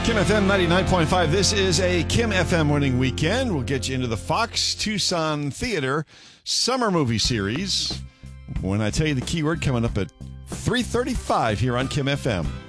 Kim FM 99.5. This is a Kim FM winning weekend. We'll get you into the Fox Tucson Theater summer movie series when I tell you the keyword coming up at 3:35 here on Kim FM.